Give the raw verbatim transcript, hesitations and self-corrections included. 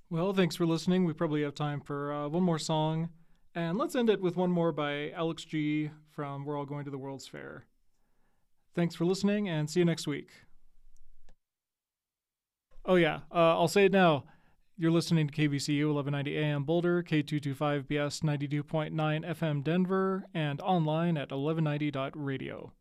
Well, thanks for listening. We probably have time for uh, one more song. And let's end it with one more by Alex G from We're All Going to the World's Fair. Thanks for listening and see you next week. Oh, yeah, uh, I'll say it now. You're listening to K V C U eleven ninety A M Boulder, K two twenty-five B S ninety-two point nine F M Denver, and online at eleven ninety dot radio.